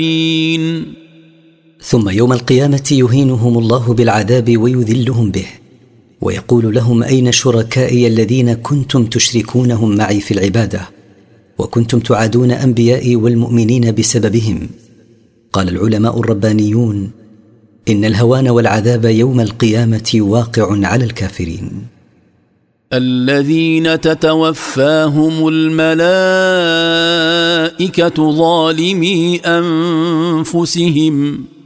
ثم يوم القيامة يهينهم الله بالعذاب ويذلهم به، ويقول لهم: أين شركائي الذين كنتم تشركونهم معي في العبادة وكنتم تعادون أنبيائي والمؤمنين بسببهم؟ قال العلماء الربانيون: إن الهوان والعذاب يوم القيامة واقع على الكافرين. الذين تتوفاهم الملائكة ظالمي أنفسهم